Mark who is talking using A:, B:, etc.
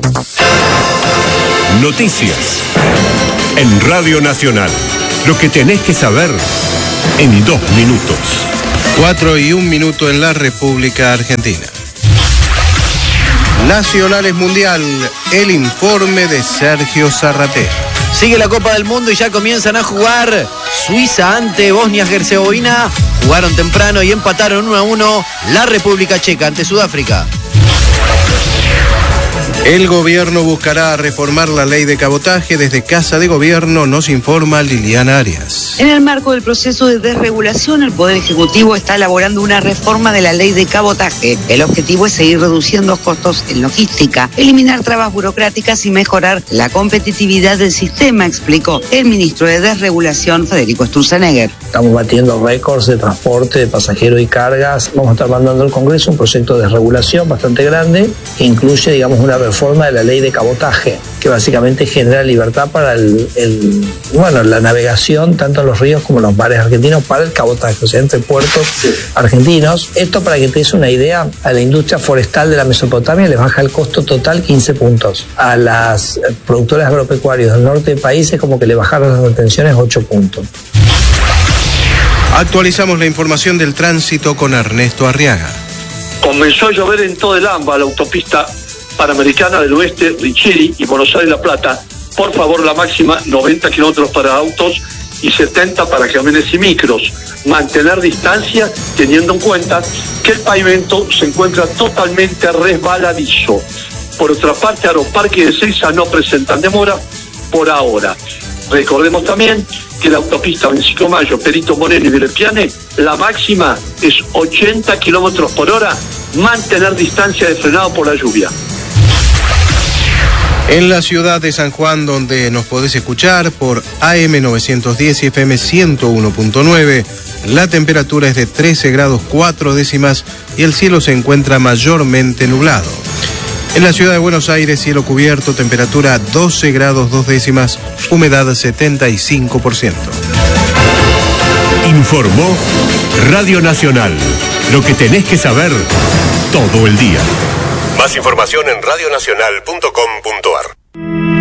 A: Noticias en Radio Nacional. Lo que tenés que saber en 2 minutos.
B: 4:01 en la República Argentina. Nacionales Mundial, el informe de Sergio Zarratea.
C: Sigue la Copa del Mundo y ya comienzan a jugar. Suiza ante Bosnia-Herzegovina. Jugaron temprano y empataron 1-1. La República Checa ante Sudáfrica.
B: El gobierno buscará reformar la ley de cabotaje. Desde Casa de Gobierno nos informa Liliana Arias.
D: En el marco del proceso de desregulación, el Poder Ejecutivo está elaborando una reforma de la ley de cabotaje. El objetivo es seguir reduciendo costos en logística, eliminar trabas burocráticas y mejorar la competitividad del sistema, explicó el ministro de Desregulación, Federico Sturzenegger.
E: Estamos batiendo récords de transporte de pasajeros y cargas. Vamos a estar mandando al Congreso un proyecto de desregulación bastante grande que incluye, digamos, una reforma de la ley de cabotaje, que básicamente genera libertad para la navegación tanto en los ríos como en los mares argentinos para el cabotaje, o sea, entre puertos argentinos. Esto, para que te des una idea, a la industria forestal de la Mesopotamia les baja el costo total 15 puntos. A las productoras agropecuarias del norte del país es como que le bajaron las retenciones 8 puntos.
B: Actualizamos la información del tránsito con Ernesto Arriaga.
F: Comenzó a llover en todo el AMBA, la autopista Panamericana del Oeste, Richeri y Buenos Aires-La Plata. Por favor, la máxima 90 kilómetros para autos y 70 para camiones y micros. Mantener distancia teniendo en cuenta que el pavimento se encuentra totalmente resbaladizo. Por otra parte, Aeroparque de Ezeiza no presentan demora por ahora. Recordemos también que la autopista 25 de Mayo, Perito Moreno y Vilepiane, la máxima es 80 kilómetros por hora. Mantener distancia de frenado por la lluvia.
B: En la ciudad de San Juan, donde nos podés escuchar por AM 910 y FM 101.9, la temperatura es de 13 grados 4 décimas y el cielo se encuentra mayormente nublado. En la ciudad de Buenos Aires, cielo cubierto, temperatura 12 grados 2 décimas, humedad 75%.
A: Informó Radio Nacional. Lo que tenés que saber todo el día. Más información en radionacional.com.ar.